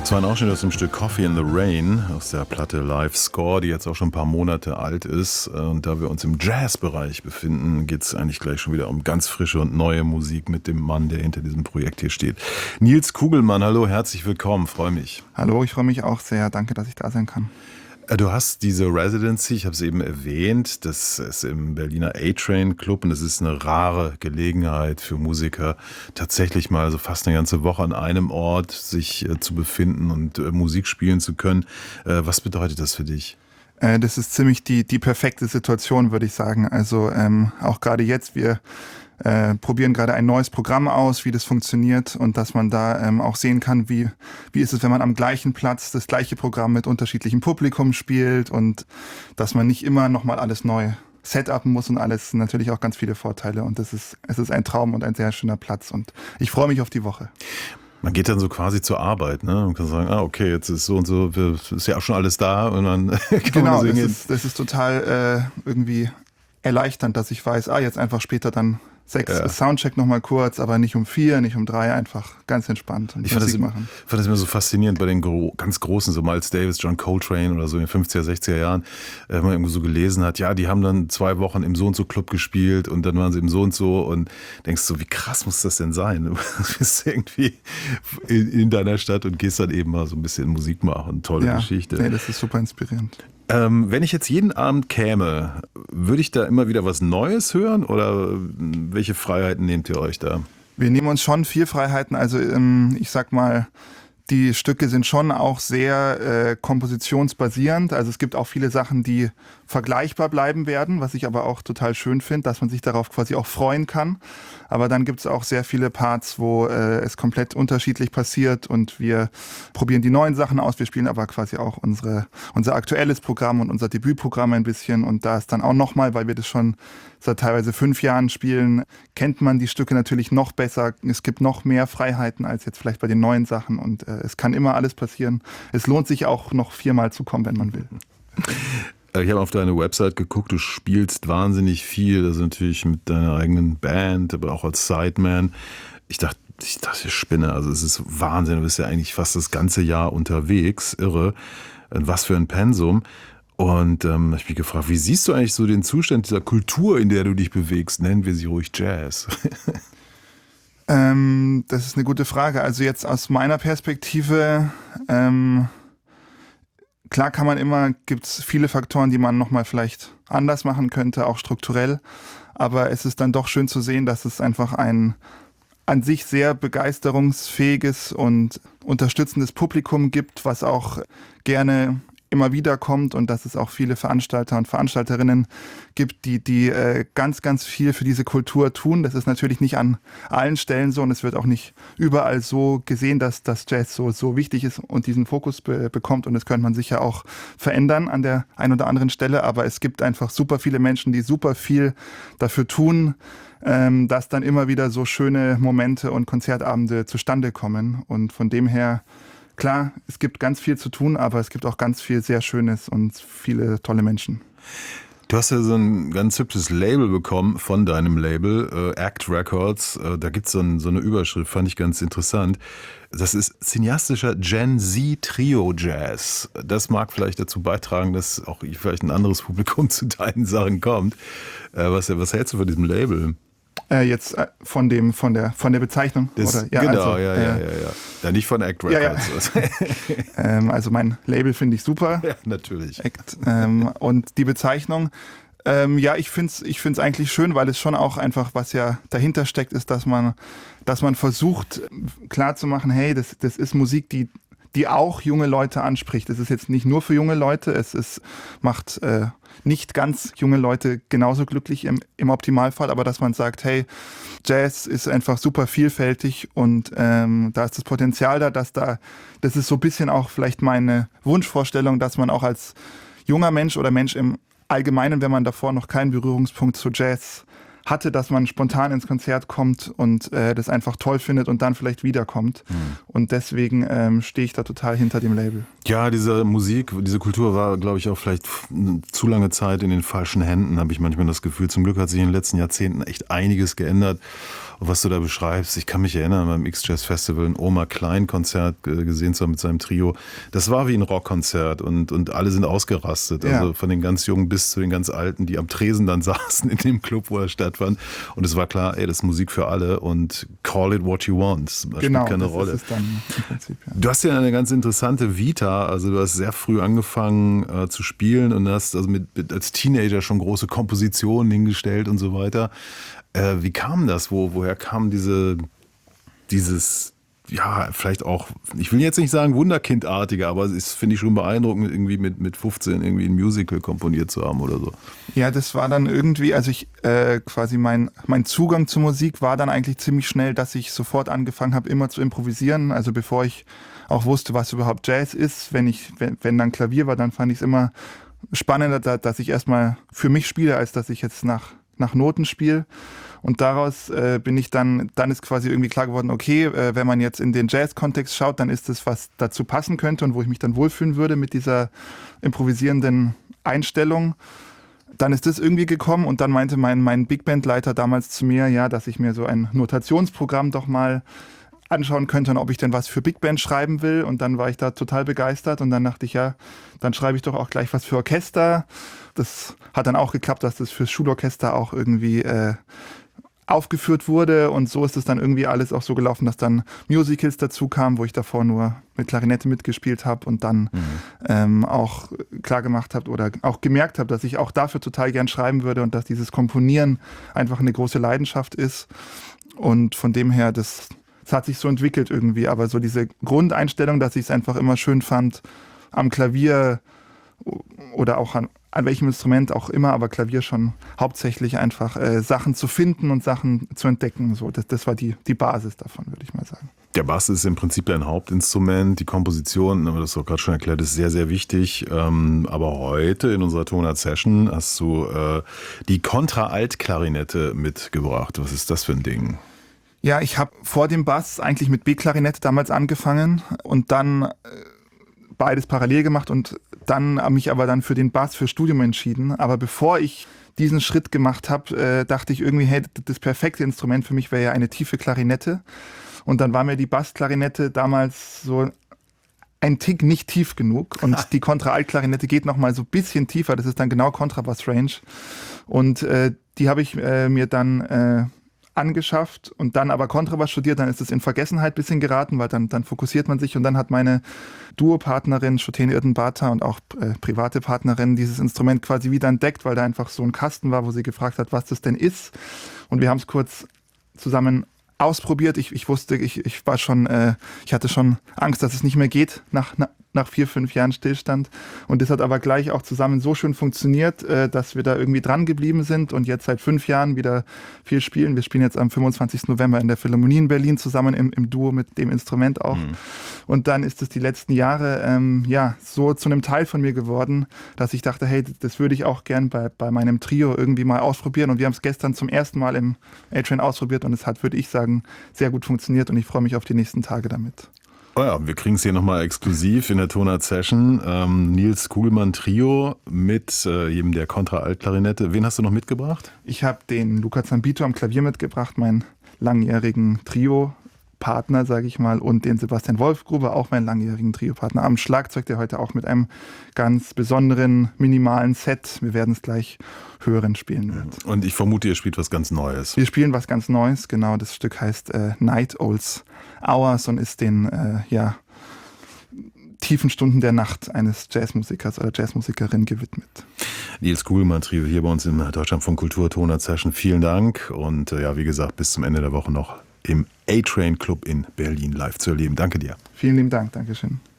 Das war ein Ausschnitt aus dem Stück Coffee in the Rain aus der Platte Live Score, die jetzt auch schon ein paar Monate alt ist. Und da wir uns im Jazzbereich befinden, geht es eigentlich gleich schon wieder um ganz frische und neue Musik mit dem Mann, der hinter diesem Projekt hier steht. Nils Kugelmann, hallo, herzlich willkommen, freue mich. Hallo, ich freue mich auch sehr, danke, dass ich da sein kann. Du hast diese Residency, ich habe es eben erwähnt, das ist im Berliner A-Train Club und es ist eine rare Gelegenheit für Musiker, tatsächlich mal so fast eine ganze Woche an einem Ort sich zu befinden und Musik spielen zu können. Was bedeutet das für dich? Das ist ziemlich die perfekte Situation, würde ich sagen. Also auch gerade jetzt, wir probieren gerade ein neues Programm aus, wie das funktioniert und dass man da auch sehen kann, wie ist es, wenn man am gleichen Platz das gleiche Programm mit unterschiedlichem Publikum spielt und dass man nicht immer nochmal alles neu setupen muss und alles, natürlich auch ganz viele Vorteile und es ist ein Traum und ein sehr schöner Platz und ich freue mich auf die Woche. Man geht dann so quasi zur Arbeit, ne? Man kann sagen, okay, jetzt ist so und so, ist ja auch schon alles da und dann kann man singen. Das ist total irgendwie erleichternd, dass ich weiß, jetzt einfach später dann 6 Soundcheck nochmal kurz, aber nicht um 4, nicht um 3, einfach ganz entspannt und Musik machen. Ich fand das immer so faszinierend bei den ganz Großen, so Miles Davis, John Coltrane oder so in den 50er, 60er Jahren, wenn man irgendwo so gelesen hat, ja, die haben dann 2 Wochen im so und so Club gespielt und dann waren sie im so und so und denkst so, wie krass muss das denn sein? Du bist irgendwie in deiner Stadt und gehst dann eben mal so ein bisschen Musik machen. Tolle Geschichte. Nee, das ist super inspirierend. Wenn ich jetzt jeden Abend käme, würde ich da immer wieder was Neues hören oder welche Freiheiten nehmt ihr euch da? Wir nehmen uns schon viel Freiheiten, also ich sag mal, die Stücke sind schon auch sehr kompositionsbasierend, also es gibt auch viele Sachen, die vergleichbar bleiben werden, was ich aber auch total schön finde, dass man sich darauf quasi auch freuen kann. Aber dann gibt es auch sehr viele Parts, wo es komplett unterschiedlich passiert und wir probieren die neuen Sachen aus. Wir spielen aber quasi auch unser aktuelles Programm und unser Debütprogramm ein bisschen. Und da ist dann auch nochmal, weil wir das schon seit teilweise 5 Jahren spielen, kennt man die Stücke natürlich noch besser. Es gibt noch mehr Freiheiten als jetzt vielleicht bei den neuen Sachen und es kann immer alles passieren. Es lohnt sich auch noch 4-mal zu kommen, wenn man will. Ich habe auf deine Website geguckt, du spielst wahnsinnig viel, also natürlich mit deiner eigenen Band, aber auch als Sideman. Ich dachte, ich spinne, also es ist Wahnsinn, du bist ja eigentlich fast das ganze Jahr unterwegs, irre. Was für ein Pensum. Und ich habe mich gefragt, wie siehst du eigentlich so den Zustand dieser Kultur, in der du dich bewegst? Nennen wir sie ruhig Jazz. Das ist eine gute Frage. Also jetzt aus meiner Perspektive, klar gibt es viele Faktoren, die man nochmal vielleicht anders machen könnte, auch strukturell. Aber es ist dann doch schön zu sehen, dass es einfach ein an sich sehr begeisterungsfähiges und unterstützendes Publikum gibt, was auch gerne immer wieder kommt und dass es auch viele Veranstalter und Veranstalterinnen gibt, die ganz, ganz viel für diese Kultur tun. Das ist natürlich nicht an allen Stellen so und es wird auch nicht überall so gesehen, dass das Jazz so wichtig ist und diesen Fokus bekommt und das könnte man sicher auch verändern an der einen oder anderen Stelle, aber es gibt einfach super viele Menschen, die super viel dafür tun, dass dann immer wieder so schöne Momente und Konzertabende zustande kommen und von dem her klar, es gibt ganz viel zu tun, aber es gibt auch ganz viel sehr Schönes und viele tolle Menschen. Du hast ja so ein ganz hübsches Label bekommen von deinem Label, Act Records. Da gibt es so eine Überschrift, fand ich ganz interessant. Das ist cineastischer Gen Z Trio Jazz. Das mag vielleicht dazu beitragen, dass auch vielleicht ein anderes Publikum zu deinen Sachen kommt. Was hältst du von diesem Label? Jetzt von der Bezeichnung? Das, oder? Ja, genau, also, ja, nicht von Act Records. Ja. Also mein Label finde ich super. Ja, natürlich. Act, und die Bezeichnung, ich finde es eigentlich schön, weil es schon auch einfach, was ja dahinter steckt, ist, dass man versucht klarzumachen, hey, das ist Musik, die auch junge Leute anspricht. Es ist jetzt nicht nur für junge Leute, macht nicht ganz junge Leute genauso glücklich im Optimalfall, aber dass man sagt, hey, Jazz ist einfach super vielfältig und da ist das Potenzial da, das ist so ein bisschen auch vielleicht meine Wunschvorstellung, dass man auch als junger Mensch oder Mensch im Allgemeinen, wenn man davor noch keinen Berührungspunkt zu Jazz hatte, dass man spontan ins Konzert kommt und das einfach toll findet und dann vielleicht wiederkommt. Und deswegen stehe ich da total hinter dem Label. Ja, diese Musik, diese Kultur war, glaube ich, auch vielleicht zu lange Zeit in den falschen Händen, habe ich manchmal das Gefühl. Zum Glück hat sich in den letzten Jahrzehnten echt einiges geändert. Und was du da beschreibst, ich kann mich erinnern, beim X-Jazz Festival ein Oma Klein-Konzert gesehen zu haben mit seinem Trio. Das war wie ein Rockkonzert und alle sind ausgerastet. Ja. Also von den ganz Jungen bis zu den ganz Alten, die am Tresen dann saßen in dem Club, wo er stattfand. Und es war klar, ey, das ist Musik für alle und call it what you want. Das spielt keine Rolle. Ist es dann im Prinzip, ja. Du hast ja eine ganz interessante Vita, also du hast sehr früh angefangen zu spielen und hast also als Teenager schon große Kompositionen hingestellt und so weiter. Wie kam das? Woher kam dieses, ja, vielleicht auch, ich will jetzt nicht sagen Wunderkindartige, aber es ist, finde ich, schon beeindruckend, irgendwie mit 15 irgendwie ein Musical komponiert zu haben oder so. Ja, das war dann irgendwie, also ich quasi mein Zugang zur Musik war dann eigentlich ziemlich schnell, dass ich sofort angefangen habe, immer zu improvisieren. Also bevor ich auch wusste, was überhaupt Jazz ist, wenn dann Klavier war, dann fand ich es immer spannender, dass ich erstmal für mich spiele, als dass ich jetzt nach Noten spiele. Und daraus bin ich dann ist quasi irgendwie klar geworden, okay, wenn man jetzt in den Jazz-Kontext schaut, dann ist das, was dazu passen könnte und wo ich mich dann wohlfühlen würde mit dieser improvisierenden Einstellung. Dann ist das irgendwie gekommen und dann meinte mein Big Band-Leiter damals zu mir, ja, dass ich mir so ein Notationsprogramm doch mal anschauen könnte und ob ich denn was für Big Band schreiben will. Und dann war ich da total begeistert und dann dachte ich, ja, dann schreibe ich doch auch gleich was für Orchester. Das hat dann auch geklappt, dass das fürs Schulorchester auch irgendwie aufgeführt wurde und so ist es dann irgendwie alles auch so gelaufen, dass dann Musicals dazu kamen, wo ich davor nur mit Klarinette mitgespielt habe und dann auch klar gemacht habe oder auch gemerkt habe, dass ich auch dafür total gern schreiben würde und dass dieses Komponieren einfach eine große Leidenschaft ist und von dem her, das hat sich so entwickelt irgendwie, aber so diese Grundeinstellung, dass ich es einfach immer schön fand, am Klavier oder auch an welchem Instrument auch immer, aber Klavier schon hauptsächlich einfach Sachen zu finden und Sachen zu entdecken. So, das war die Basis davon, würde ich mal sagen. Der Bass ist im Prinzip dein Hauptinstrument. Die Komposition, aber das hast du gerade schon erklärt, ist sehr, sehr wichtig. Aber heute in unserer Tonart-Session hast du die Kontra-Alt-Klarinette mitgebracht. Was ist das für ein Ding? Ja, ich habe vor dem Bass eigentlich mit B-Klarinette damals angefangen und dann beides parallel gemacht und dann habe mich aber dann für den Bass für Studium entschieden. Aber bevor ich diesen Schritt gemacht habe, dachte ich irgendwie, hey, das perfekte Instrument für mich wäre ja eine tiefe Klarinette. Und dann war mir die Bassklarinette damals so ein Tick nicht tief genug. Und die Kontra-Alt-Klarinette geht nochmal so ein bisschen tiefer. Das ist dann genau Kontrabass-Range. Und die habe ich mir dann angeschafft und dann aber Kontrabass studiert, dann ist es in Vergessenheit ein bisschen geraten, weil dann fokussiert man sich und dann hat meine Duopartnerin Shotene Irden-Bata und auch private Partnerin dieses Instrument quasi wieder entdeckt, weil da einfach so ein Kasten war, wo sie gefragt hat, was das denn ist und wir haben es kurz zusammen ausprobiert. Ich wusste, ich hatte schon Angst, dass es nicht mehr geht nach 4-5 Jahren Stillstand. Und das hat aber gleich auch zusammen so schön funktioniert, dass wir da irgendwie dran geblieben sind und jetzt seit 5 Jahren wieder viel spielen. Wir spielen jetzt am 25. November in der Philharmonie in Berlin zusammen im Duo mit dem Instrument auch. Und dann ist es die letzten Jahre so zu einem Teil von mir geworden, dass ich dachte, hey, das würde ich auch gern bei meinem Trio irgendwie mal ausprobieren. Und wir haben es gestern zum ersten Mal im A-Train ausprobiert und es hat, würde ich sagen, sehr gut funktioniert und ich freue mich auf die nächsten Tage damit. Oh ja, wir kriegen es hier nochmal exklusiv in der Tonart-Session. Nils Kugelmann Trio mit jedem der Kontra-Alt-Klarinette. Wen hast du noch mitgebracht? Ich habe den Luca Zambito am Klavier mitgebracht, meinen langjährigen Trio-Partner, sage ich mal, und den Sebastian Wolfgruber, auch meinen langjährigen Trio-Partner am Schlagzeug, der heute auch mit einem ganz besonderen, minimalen Set, wir werden es gleich hören, spielen wird. Und ich vermute, ihr spielt was ganz Neues. Wir spielen was ganz Neues, genau. Das Stück heißt Night Owl's Hours und ist den tiefen Stunden der Nacht eines Jazzmusikers oder Jazzmusikerin gewidmet. Nils Kugelmann Trio hier bei uns im Deutschlandfunk Kultur Tonart Session. Vielen Dank und wie gesagt, bis zum Ende der Woche noch im A-Train Club in Berlin live zu erleben. Danke dir. Vielen lieben Dank, Dankeschön.